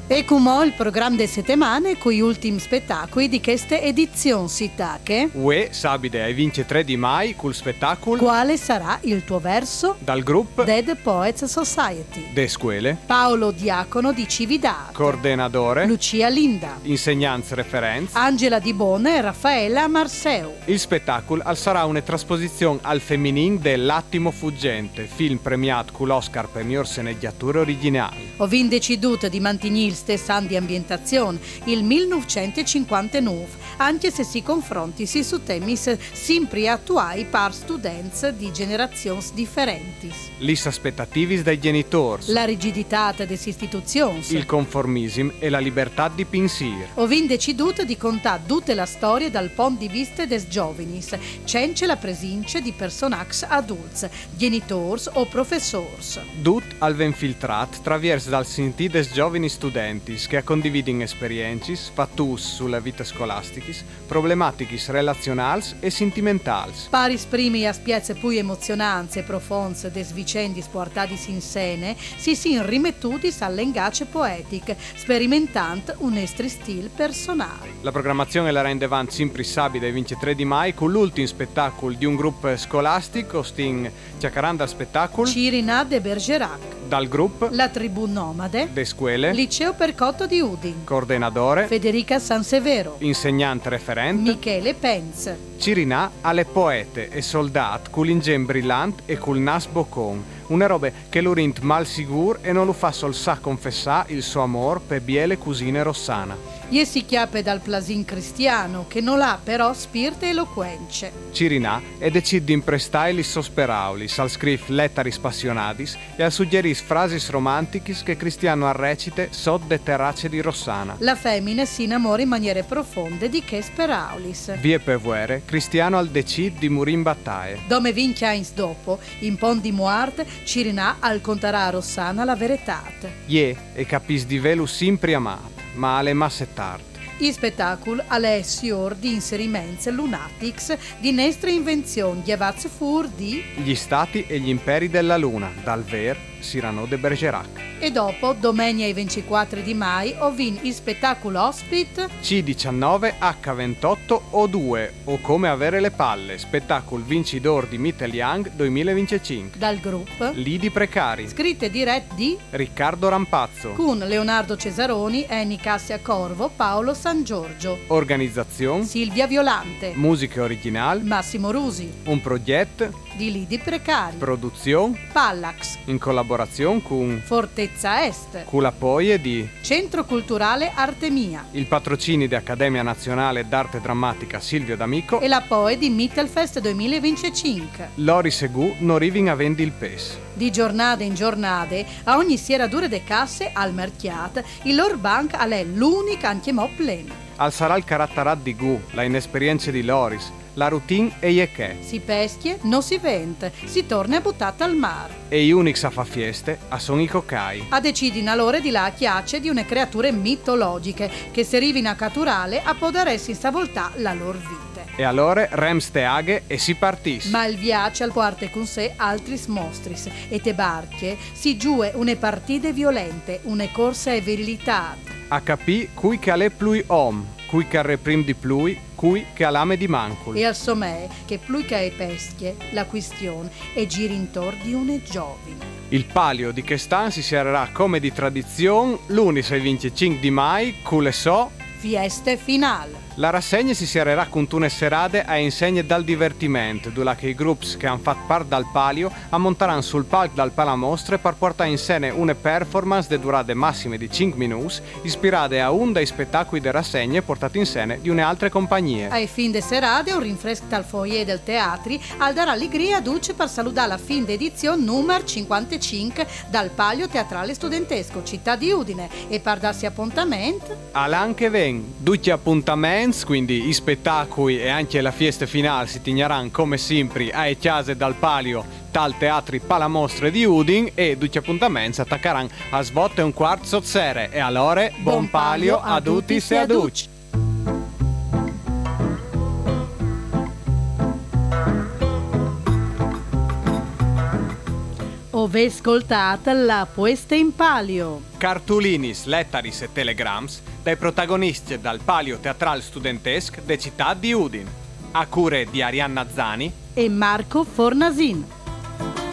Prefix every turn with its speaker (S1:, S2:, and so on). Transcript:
S1: E come il programma de settimane con gli ultimi spettacoli di questa edizione sitache.
S2: Uè, sabide ai 23 di mai col spettacolo.
S1: Quale sarà il tuo verso?
S2: Dal gruppo
S1: Dead Poets Society.
S2: De Scuole.
S1: Paolo Diacono di Cividad.
S2: Coordinatore.
S1: Lucia Linda.
S2: Insegnanze referenze.
S1: Angela Di Bone e Raffaella Marseu.
S2: Il spettacolo sarà una trasposizione al femmin dell'Attimo Fuggente, film premiato con l'Oscar per miglior sceneggiatura originale.
S1: Ho vin deciduto di mantenere il stesso anno di ambientazione, il 1959, anche se si confronti su temi sempre attuali per studenti di generazioni differenti.
S2: Le aspettative dei genitori.
S1: La rigidità delle istituzioni.
S2: Il conformismo e la libertà di pensiero.
S1: Ho vin deciduto di contare tutta la storia dal punto di vista des giovani, senza la presenza di personaggi adulti, genitori o professori.
S2: Dut al ven filtrat traverso dal sentì des giovani studenti che condividono esperienze, fattus sulla vita scolastica, problematiche relazionali e sentimentali.
S1: Per esprimere aspiezze più emozionanti e profonde des vicendi portati in scene, si rimettuti al linguaggio poetico, sperimentando un estri stile personale.
S2: La programmazione la rende avanti sempre sabato il 23 di mai con l'ultimo spettacolo di un gruppo scolastico, sting Ciacaranda spettacolo.
S1: Cirina de Bergerac.
S2: Dal gruppo
S1: La Tribù Nomade.
S2: De Scuole.
S1: Liceo Percotto di Udin.
S2: Coordinatore
S1: Federica Sansevero.
S2: Insegnante referente
S1: Michele Penz.
S2: Cirinà alle poete e soldat col ingen brillant e col nas boccon. Una roba che lo rint mal sigur e non lo fa sol sa confessà il suo amor per biele cusine Rossana.
S1: Gli si chiappe dal plasin cristiano che non ha però spirito eloquence.
S2: Cirinà e decide di imprestare li sosperaulis al scrif lettaris passionadis e al suggeris frasis romantichis che Cristiano arrecite sod de terrace di Rossana.
S1: La femmina si innamora in maniere profonde di che speraulis.
S2: Vie per vuere, Cristiano al decid di morì in battaglia.
S1: Dome vinchia ins dopo, in pon di muarte, Cirinà al contarà a Rossana la verità.
S2: Ie e capis di velu sempre amat, ma alle masse tard.
S1: Il spettacolo è sior di inserimenti lunatics di nostre invenzioni chiavazze fur di
S2: Gli stati e gli imperi della luna, dal ver Cyrano de Bergerac.
S1: E dopo, domenica 24 di mai, ho vin il spettacolo ospite
S2: C19 H28 O2 o Come avere le palle, spettacolo vincitore di Mittel Young 2025.
S1: dal gruppo
S2: Lidi Precari.
S1: scritte e dirette di
S2: Riccardo Rampazzo.
S1: con Leonardo Cesaroni, Eni Cassia Corvo, Paolo San Giorgio,
S2: Organizzazione.
S1: Silvia Violante,
S2: Musiche originali.
S1: Massimo Rusi,
S2: Un progetto.
S1: di Lidi Precari,
S2: Produzione.
S1: Pallax,
S2: In collaborazione con
S1: Fortezza Est,
S2: la Poie di
S1: Centro Culturale Artemia
S2: il patrocinio di Accademia Nazionale d'Arte Drammatica Silvio D'Amico
S1: e la Poe di Mittelfest 2025.
S2: Lori Segù non rivin a vendi il pes.
S1: Di giornate in giornate, a ogni sera dure de casse al merchiat, il loro bank è l'unica anche mo plena.
S2: Al sarà il caratterat di Gu, la inesperienza di Loris, la routine e che.
S1: Si peschie, non si vente, si torna buttata al mare.
S2: E gli unix a fa fieste a sono i cocai.
S1: A decidin allora di là a chiacce di une creature mitologiche che se rivin a caturale a podaresi stavoltà la lor vite.
S2: E allora rems te aghe e si partis.
S1: Ma il viaggio al porte con sé altris mostris e te barche si giue une partite violente, une corsa e virilità.
S2: A capì cui che alle plui om, cui che reprim di plui, cui che alame di mancul.
S1: E al somè che plui che ai peschie la questione è giri intorno di une giovine.
S2: Il palio di Chestan si serrà come di tradizione l'11 e 25 di mai, cule so.
S1: Fieste finale.
S2: La rassegna si serrerà con tune serate a insegne dal divertimento, dove che i gruppi che hanno fatto parte dal palio ammonteranno sul palco dal palamostre per portare in scena una performance di durate massime di 5 minuti, ispirate a un dei spettacoli di rassegne portati in scena di altre compagnie.
S1: Ai fin de serate un rinfresco al foyer del teatri al dar allegria duce per salutare la fin d'edizione numero 55 dal Palio Teatrale Studentesco Città di Udine e per darsi appuntamento
S2: All'anche ven, tutti appuntamenti, quindi i spettacoli e anche la fiesta finale si tegneranno come sempre ai chiase dal Palio tal teatri palamostre di Udin e tutti appuntamenti attaccheranno a svotte un quarto sozzere e allora buon palio a tutti e a tutti.
S1: Ve ascoltate la puesta in palio.
S2: Cartulinis, lettaris e telegrams dai protagonisti dal palio teatral studentesc de città di Udin. A cure di Arianna Zani
S1: E Marco Fornasin.